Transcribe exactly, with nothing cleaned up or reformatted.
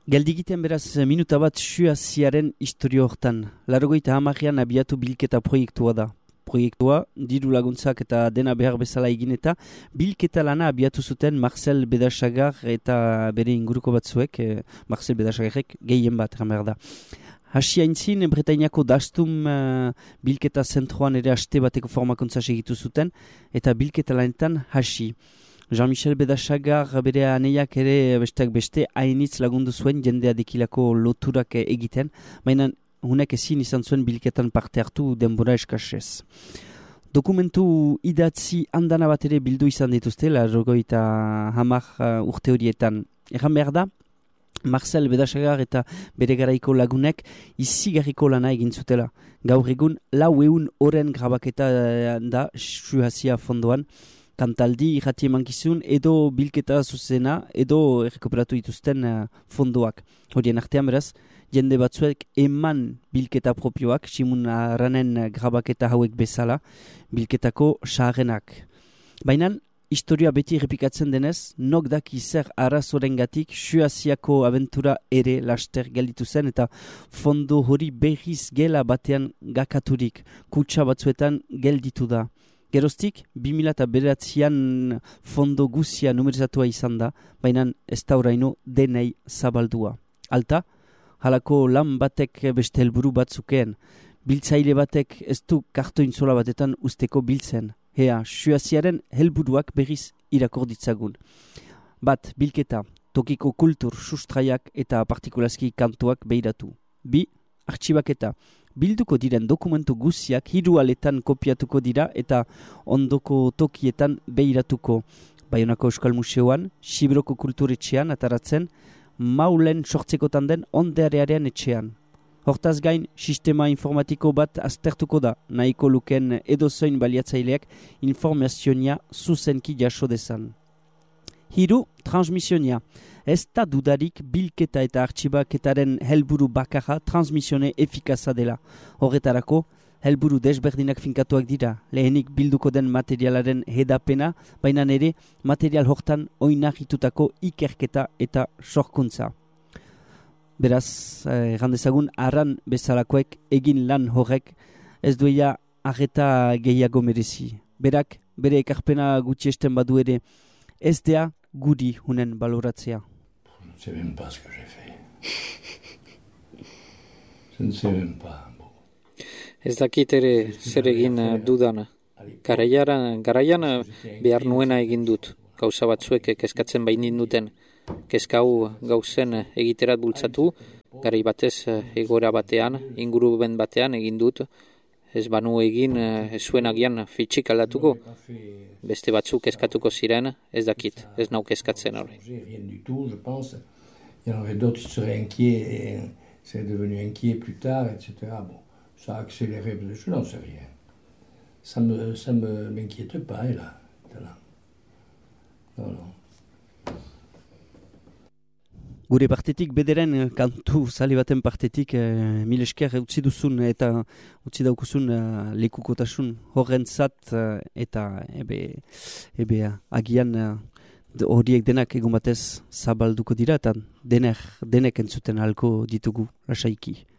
Geldigiten beraz minuta bat Suaziaren historio hortan. Laurogeita hamarrean abiatu bilketa proiektua da. Proiektua, diru laguntzak eta dena behar bezala egin eta bilketa lana abiatu zuten Marcel Bedasagar eta bere inguruko batzuek, eh, Marcel Bedasagarrek gehien bat eran behar da. Hasi aintzin, Bretainiako dastum uh, bilketa zentroan ere aste bateko formakuntza segitu zuten eta bilketa lanetan hasi. Jean-Michel Bedasagar bere aneiak ere besteak beste hainitz lagundu zuen jendea dekilako loturak egiten, baina hunek ezin izan zuen bilketan parte hartu denbora eskasez. Dokumentu idatzi andana bat ere bildu izan dituzte, laurogeita hamar uh, urte horietan. Egan behar da, Marcel Bedasagar eta bere garaiko lagunek izigarriko lana egin zutela. Gaur egun lau eun oren grabaketa da Suazia fondoan, kantaldi, irrati emankizun, edo bilketa zuzena, edo errekuperatu dituzten uh, fondoak. Horien artean beraz, jende batzuek eman bilketa propioak, Simun Aranen grabaketa hauek bezala, bilketako saharenak. Baina, historia beti errepikatzen denez, nok daki zer arazorengatik Suaziako abentura ere laster gelditu zen eta fondo hori berriz gela batean gakaturik, kutsa batzuetan gelditu da. Geroztik, bi mila bederatzian fondo guzia numerizatua izan da, baina ez da oraino denei zabaldua. Alta, halako lan batek beste helburu batzukeen, biltzaile batek ez du kartointzola batetan usteko biltzen. Hea, Suaziaren helburuak berriz irakorditzagun. Bat, bilketa, tokiko kultur sustraiak eta partikulazki kantuak behiratu. Bi, artxibaketa. Bilduko diren dokumentu guziak hiru aletan kopiatuko dira eta ondoko tokietan behiratuko. Baionako Euskal Museoan, Sibroko kulturetxean ataratzen, Maulen sortzekotan den ondearearen etxean. Hortaz gain, sistema informatiko bat aztertuko da, nahiko luken edozoin baliatzaileak informazionia zuzenki jaso dezan. Hiru, transmisionia. Ez da dudarik bilketa eta artxibaketaren helburu bakarra transmisione efikaza dela. Horretarako, helburu desberdinak finkatuak dira. Lehenik bilduko den materialaren hedapena, baina ere material hortan oinarritutako ikerketa eta sorkuntza. Beraz, errandezagun, eh, arran bezalakoek egin lan horrek ez duela arreta gehiago merezi. Berak, bere ekarpena gutxiesten badu ere, ez dea guri hunen baloratzea. Je ne sais même pas ce que j'ai fait. Je ne sais même pas. Ez dakit ere zer egin dudan. Garaian, garaian behar nuena egin dut. Gauza batzuek kezkatzen bainin duten. Kezkau gauzen egiterat bultzatu, garai batez egora batean, inguruben batean egin dut. Ez banu egin, ez zuen agian fitxik aldatuko. Beste batzuk eskatuko ziren, ez dakit, ez nau keskatzen hori. Il y en avait d'autres qui seraient inquiets et c'est devenu inquiet plus tard, et cetera. Bon, ça a accéléré, je n'en sais rien. Ça me, ça me m'inquiète pas, là. Non, non. Gure partetik bederen kantu zale baten partetik eh, mil esker utzi duzun eta utzi daukuzun eh, lekukotasun horrentzat eh, eta ebe, ebe agian eh, horiek denak egun batez zabalduko dira eta denek, denek entzuten halko ditugu lasaiki.